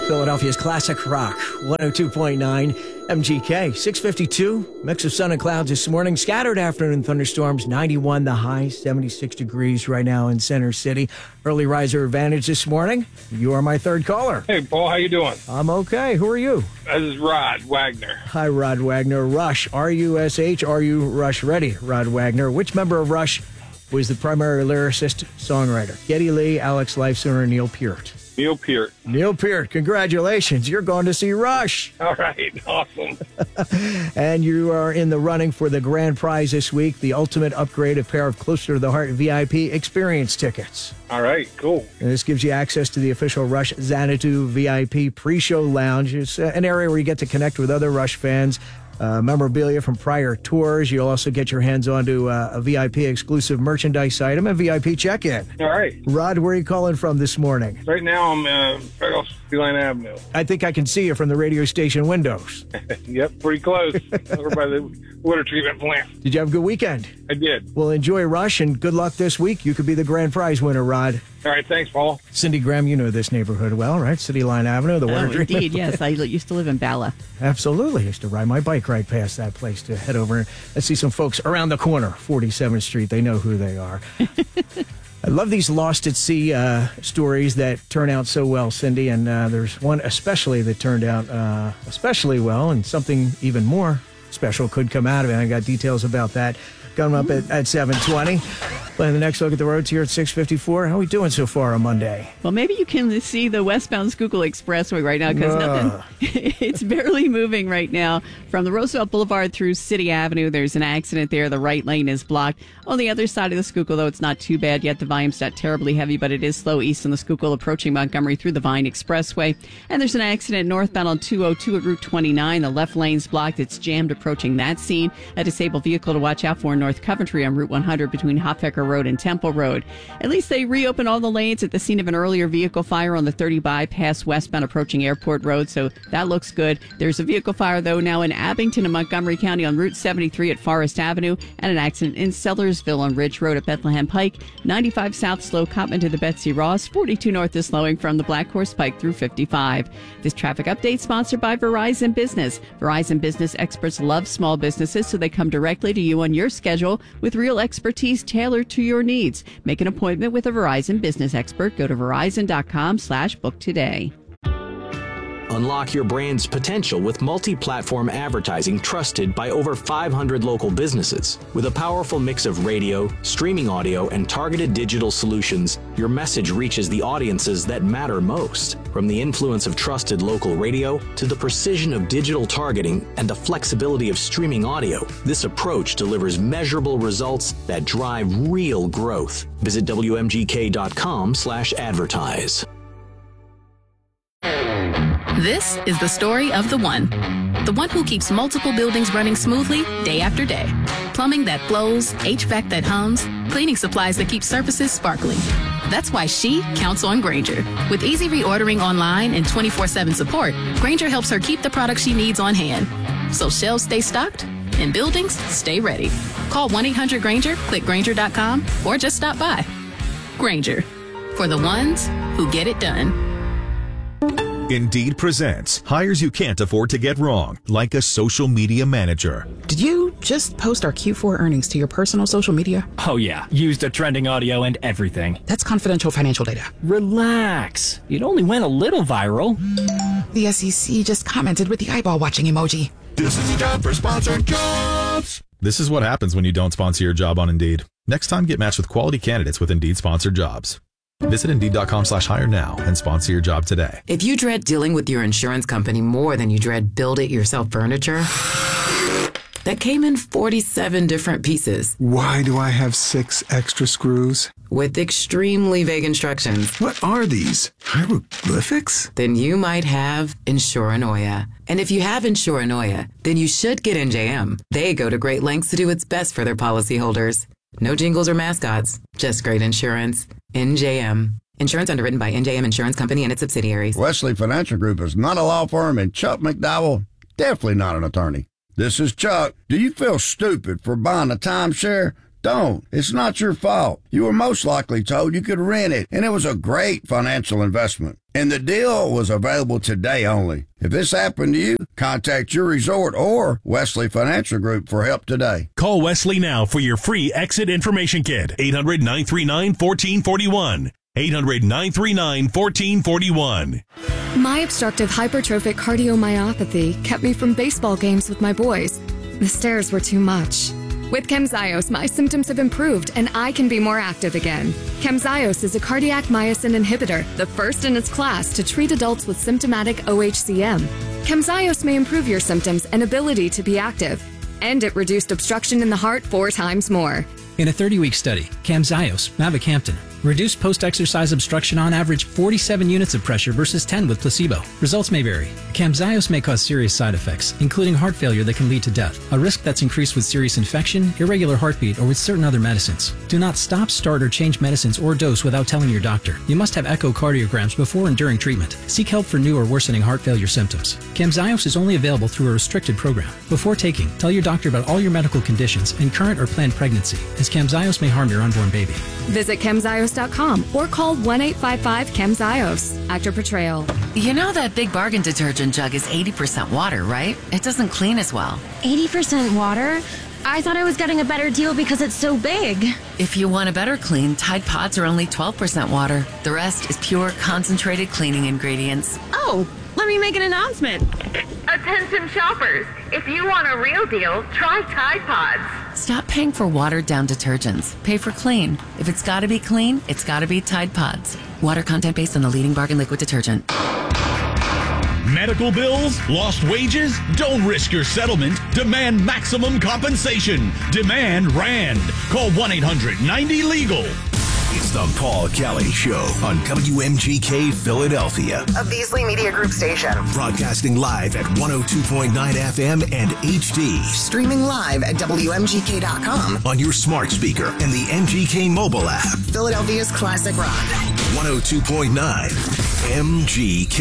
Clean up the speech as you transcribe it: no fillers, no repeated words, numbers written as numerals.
Philadelphia's classic rock, 102.9 MGK, 652. Mix of sun and clouds this morning. Scattered afternoon thunderstorms, 91 the high, 76 degrees right now in Center City. Early riser advantage this morning. You are my third caller. Hey, Paul, how you doing? I'm okay. Who are you? This is Rod Wagner. Hi, Rod Wagner. Rush, R-U-S-H. Are you Rush ready, Rod Wagner? Which member of Rush was the primary lyricist, songwriter? Geddy Lee, Alex Lifeson, or Neil Peart? Neil Peart. Neil Peart, congratulations. You're going to see Rush. All right, awesome. And you are in the running for the grand prize this week, the ultimate upgrade, a pair of Closer to the Heart VIP experience tickets. All right, cool. And this gives you access to the official Rush Xanadu VIP pre-show lounge. It's an area where you get to connect with other Rush fans, memorabilia from prior tours. You'll also get your hands onto a VIP exclusive merchandise item and VIP check-in. All right. Rod, where are you calling from this morning? Right now I'm right off Line Avenue. I think I can see you from the radio station windows. Yep, pretty close. Over by the water treatment plant. Did you have a good weekend? I did. Well, enjoy Rush and good luck this week. You could be the grand prize winner, Rod. All right, thanks, Paul. Cindy Graham, you know this neighborhood well, right? City Line Avenue, the water treatment. Indeed, yes. I used to live in Bala. Absolutely. I used to ride my bike right past that place to head over and see some folks around the corner, 47th Street. They know who they are. I love these lost at sea stories that turn out so well, Cindy, and there's one especially that turned out especially well, and something even more special could come out of it. I got details about that coming up at 7:20. Playing the next look at the roads here at 6:54. How are we doing so far on Monday? Well, maybe you can see the westbound Schuylkill Expressway right now because nothing. It's barely moving right now. From the Roosevelt Boulevard through City Avenue, there's an accident there. The right lane is blocked. On the other side of the Schuylkill, though, it's not too bad yet. The volume's not terribly heavy, but it is slow east on the Schuylkill approaching Montgomery through the Vine Expressway. And there's an accident northbound on 202 at Route 29. The left lane's blocked. It's jammed approaching that scene. A disabled vehicle to watch out for in North Coventry on Route 100 between Hofecker Road and Temple Road. At least they reopened all the lanes at the scene of an earlier vehicle fire on the 30 bypass westbound approaching Airport Road, so that looks good. There's a vehicle fire, though, now in Abington and Montgomery County on Route 73 at Forest Avenue, and an accident in Sellersville on Ridge Road at Bethlehem Pike. 95 south slow Cotman to the Betsy Ross. 42 north is slowing from the Black Horse Pike through 55. This traffic update sponsored by Verizon Business. Verizon Business experts love small businesses, so they come directly to you on your schedule with real expertise tailored to your needs. Make an appointment with a Verizon business expert. Go to verizon.com/book today. Unlock your brand's potential with multi-platform advertising trusted by over 500 local businesses. With a powerful mix of radio, streaming audio, and targeted digital solutions, your message reaches the audiences that matter most. From the influence of trusted local radio to the precision of digital targeting and the flexibility of streaming audio, this approach delivers measurable results that drive real growth. Visit WMGK.com/advertise. This is the story of the one who keeps multiple buildings running smoothly day after day. Plumbing that flows, HVAC that hums, cleaning supplies that keep surfaces sparkling. That's why she counts on Grainger. With easy reordering online and 24/7 support, Grainger helps her keep the products she needs on hand. So shelves stay stocked and buildings stay ready. Call 1-800-GRAINGER, click Grainger.com, or just stop by. Grainger, for the ones who get it done. Indeed presents hires you can't afford to get wrong, like a social media manager. Did you just post our Q4 earnings to your personal social media? Oh yeah, used a trending audio and everything. That's confidential financial data. Relax. It only went a little viral. The SEC just commented with the eyeball watching emoji. This is a job for sponsored jobs. This is what happens when you don't sponsor your job on Indeed. Next time, get matched with quality candidates with Indeed sponsored jobs. Visit Indeed.com/hire now and sponsor your job today. If you dread dealing with your insurance company more than you dread build-it-yourself furniture, that came in 47 different pieces. Why do I have 6 extra screws? With extremely vague instructions. What are these? Hieroglyphics? Then you might have Insuranoia. And if you have Insuranoia, then you should get NJM. They go to great lengths to do what's best for their policyholders. No jingles or mascots, just great insurance. NJM. Insurance underwritten by NJM Insurance Company and its subsidiaries. Wesley Financial Group is not a law firm, and Chuck McDowell, definitely not an attorney. This is Chuck. Do you feel stupid for buying a timeshare? Don't. It's not your fault. You were most likely told you could rent it, and it was a great financial investment. And the deal was available today only. If this happened to you, contact your resort or Wesley Financial Group for help today. Call Wesley now for your free exit information kit. 800-939-1441. 800-939-1441. My obstructive hypertrophic cardiomyopathy kept me from baseball games with my boys. The stairs were too much. With Camzyos, my symptoms have improved and I can be more active again. Camzyos is a cardiac myosin inhibitor, the first in its class to treat adults with symptomatic OHCM. Camzyos may improve your symptoms and ability to be active. And it reduced obstruction in the heart 4 times more. In a 30-week study, Camzyos, mavacamten, reduced post-exercise obstruction on average 47 units of pressure versus 10 with placebo. Results may vary. Camzyos may cause serious side effects, including heart failure that can lead to death, a risk that's increased with serious infection, irregular heartbeat, or with certain other medicines. Do not stop, start, or change medicines or dose without telling your doctor. You must have echocardiograms before and during treatment. Seek help for new or worsening heart failure symptoms. Camzyos is only available through a restricted program. Before taking, tell your doctor about all your medical conditions and current or planned pregnancy, as Camzyos may harm your unborn baby. Visit Camzyos.com or call 1-855-CAMZYOS. Actor Portrayal. You know that Big Bargain detergent jug is 80% water, right? It doesn't clean as well. 80% water? I thought I was getting a better deal because it's so big. If you want a better clean, Tide Pods are only 12% water. The rest is pure concentrated cleaning ingredients. Oh, let me make an announcement. Attention shoppers, if you want a real deal, try Tide Pods. Stop paying for watered-down detergents. Pay for clean. If it's got to be clean, it's got to be Tide Pods. Water content based on the leading bargain liquid detergent. Medical bills? Lost wages? Don't risk your settlement. Demand maximum compensation. Demand RAND. Call 1-800-90-LEGAL. It's the Paul Kelly Show on WMGK Philadelphia. A Beasley Media Group station. Broadcasting live at 102.9 FM and HD. Streaming live at WMGK.com. On your smart speaker and the MGK mobile app. Philadelphia's classic rock. 102.9 MGK.